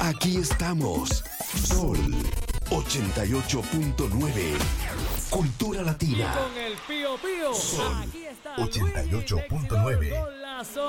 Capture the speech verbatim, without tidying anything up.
Aquí estamos. Sol ochenta y ocho punto nueve. Cultura Latina. Y con el Pío Pío. Sol Aquí está ochenta y ocho punto nueve. Con la